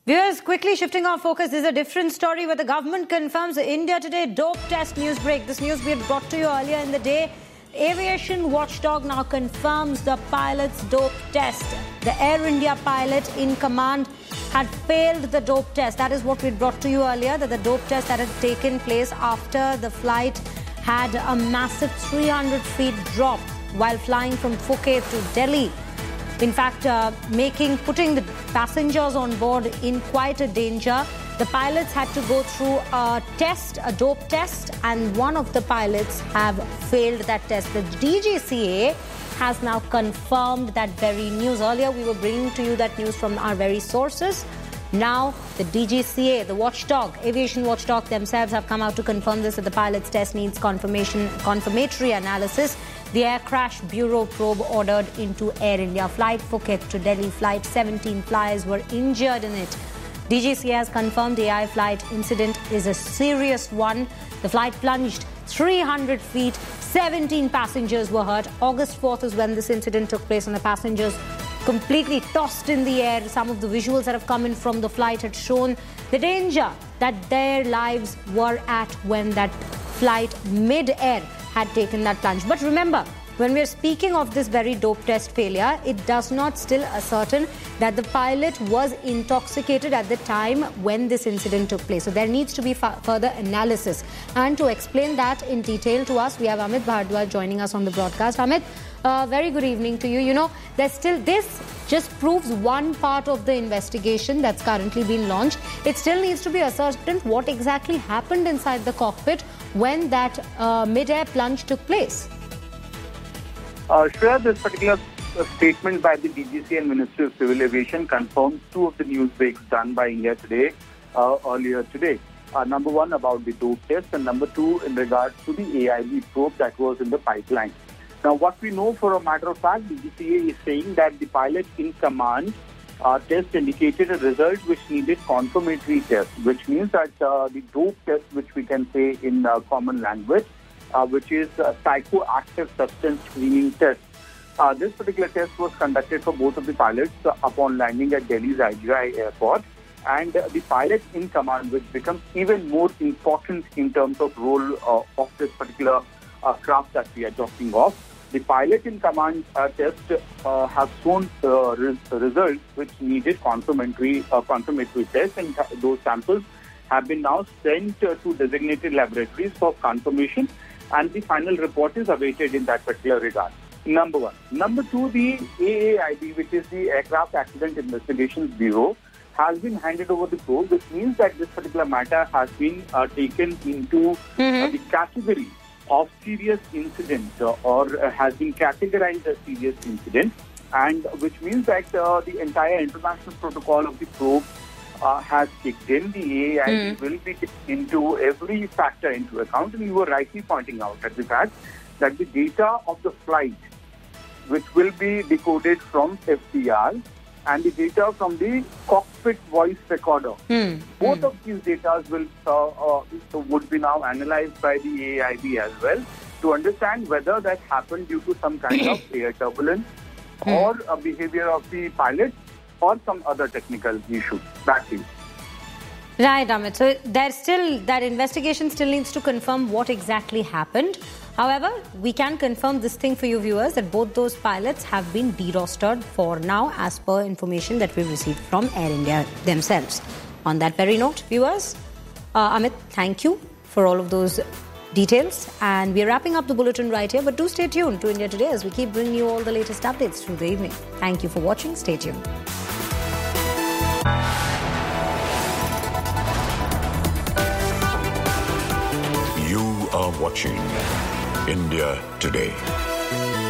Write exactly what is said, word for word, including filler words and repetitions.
Viewers, quickly shifting our focus, this is a different story where the government confirms the India Today dope test news break. This news we had brought to you earlier in the day. Aviation watchdog now confirms the pilot's dope test. The Air India pilot in command had failed the dope test. That is what we brought to you earlier, that the dope test that had taken place after the flight had a massive three hundred feet drop while flying from Phuket to Delhi. In fact, uh, making putting the passengers on board in quite a danger. The pilots had to go through a test, a dope test, and one of the pilots have failed that test. The D G C A has now confirmed that very news. Earlier, we were bringing to you that news from our very sources. Now, the D G C A, the watchdog, aviation watchdog themselves have come out to confirm this, that the pilot's test needs confirmation, confirmatory analysis. The Air Crash Bureau probe ordered into Air India flight Phuket to Delhi flight. seventeen flyers were injured in it. D G C A has confirmed the A I flight incident is a serious one. The flight plunged three hundred feet. seventeen passengers were hurt. August fourth is when this incident took place, and the passengers completely tossed in the air. Some of the visuals that have come in from the flight had shown the danger that their lives were at when that flight mid-air had taken that plunge. But remember, when we're speaking of this very dope test failure, it does not still ascertain that the pilot was intoxicated at the time when this incident took place. So there needs to be further analysis. And to explain that in detail to us, we have Amit Bhardwaj joining us on the broadcast. Amit, uh, very good evening to you. You know, there's still this just proves one part of the investigation that's currently been launched. It still needs to be ascertained what exactly happened inside the cockpit when that uh, mid-air plunge took place. Uh, Shreya, this particular uh, statement by the D G C A and Ministry of Civil Aviation confirms two of the news breaks done by India Today uh, earlier today. Uh, number one about the dope test, and number two in regards to the A I B probe that was in the pipeline. Now, what we know for a matter of fact, D G C A is saying that the pilot in command uh, test indicated a result which needed confirmatory test, which means that uh, the dope test, which we can say in uh, common language, Uh, which is a psychoactive substance screening test. Uh, this particular test was conducted for both of the pilots uh, upon landing at Delhi's I G I airport. And uh, the pilot in command, which becomes even more important in terms of role uh, of this particular uh, craft that we are talking of. The pilot in command uh, test uh, has shown uh, res- results which needed confirmatory, uh, confirmatory tests, and th- those samples have been now sent uh, to designated laboratories for confirmation. And the final report is awaited in that particular regard. Number one. Number two, the A A I B, which is the Aircraft Accident Investigations Bureau, has been handed over the probe, which means that this particular matter has been uh, taken into mm-hmm. uh, the category of serious incident uh, or uh, has been categorized as serious incident, and which means that uh, the entire international protocol of the probe Uh, has kicked in. The A A I B mm. will be taken into every factor into account, and you were rightly pointing out at the fact that the data of the flight, which will be decoded from F D R, and the data from the cockpit voice recorder, mm. both mm. of these data will uh, uh, would be now analyzed by the A A I B as well to understand whether that happened due to some kind of air turbulence mm. or a behavior of the pilot, or some other technical issue. Back to you. Right, Amit. So there's still, that investigation still needs to confirm what exactly happened. However, we can confirm this thing for you viewers, that both those pilots have been derostered for now, as per information that we received from Air India themselves. On that very note, viewers, uh, Amit, thank you for all of those details. And we're wrapping up the bulletin right here, but do stay tuned to India Today as we keep bringing you all the latest updates through the evening. Thank you for watching. Stay tuned. You are watching India Today.